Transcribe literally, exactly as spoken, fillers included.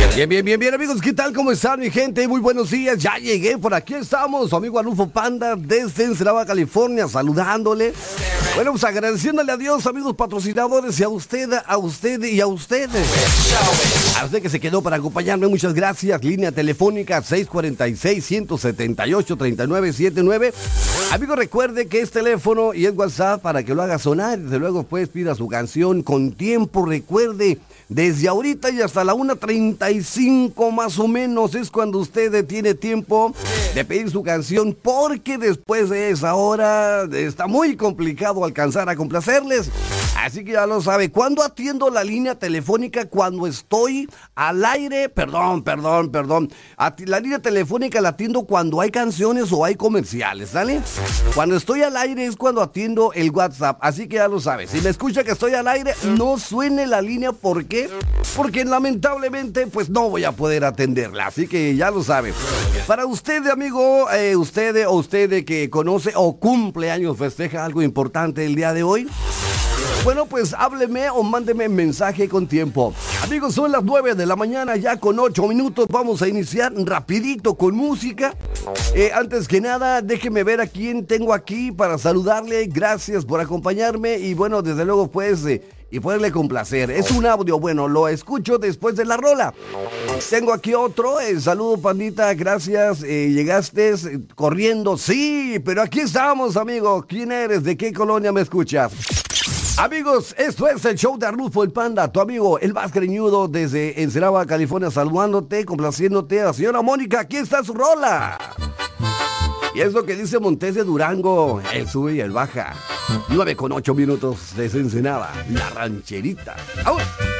Bien, bien, bien, bien, amigos, ¿qué tal? ¿Cómo están, mi gente? Muy buenos días, ya llegué, por aquí estamos, su amigo Arnulfo Panda, desde Ensenada, California, saludándole. Bueno, pues agradeciéndole a Dios, amigos patrocinadores, y a usted, a usted y a ustedes. A usted que se quedó para acompañarme, muchas gracias. Línea telefónica seis cuatro seis, uno siete ocho, tres nueve siete nueve. Amigo, recuerde que es teléfono y es WhatsApp para que lo haga sonar. Desde luego, pues, pida su canción con tiempo. Recuerde, desde ahorita y hasta la una treinta y cinco más o menos es cuando usted tiene tiempo de pedir su canción, porque después de esa hora está muy complicado alcanzar a complacerles. Así que ya lo sabe. ¿Cuándo atiendo la línea telefónica? Cuando estoy al aire. Perdón, perdón, perdón. Ati- La línea telefónica la atiendo cuando hay canciones o hay comerciales, ¿sale? Cuando estoy al aire es cuando atiendo el WhatsApp. Así que ya lo sabe. Si me escucha que estoy al aire, no suene la línea. ¿Por qué? Porque lamentablemente, pues no voy a poder atenderla. Así que ya lo sabe. Para usted, amigo, eh, usted o usted que conoce o cumple años, festeja algo importante el día de hoy. Bueno, pues hábleme o mándeme mensaje con tiempo. Amigos, son las nueve de la mañana, ya con ocho minutos. Vamos a iniciar rapidito con música. Eh, antes que nada, déjeme ver a quién tengo aquí para saludarle. Gracias por acompañarme y bueno, desde luego pues... Eh, y poderle complacer. Es un audio, bueno, lo escucho después de la rola. Tengo aquí otro, eh, saludo pandita, gracias, eh, llegaste eh, corriendo, sí, pero aquí estamos, amigo. ¿Quién eres? ¿De qué colonia me escuchas? Amigos, esto es el show de Arnulfo el Panda, tu amigo, el más greñudo desde Ensenada, California, saludándote, complaciéndote a la señora Mónica. Aquí está su rola. Y es lo que dice Montes de Durango, el sube y el baja. nueve con ocho minutos desde Ensenada, la rancherita. ¡Vamos!